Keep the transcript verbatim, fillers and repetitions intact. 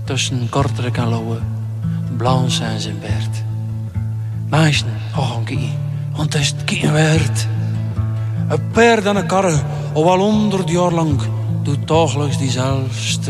tussen Kortrijk en Louwe, Blanche en zijn Bert. Meisjen, oh, gaan kijken, want het is het kijken waard. Een paard en een karre, al wel honderd jaar lang, doet dagelijks diezelfde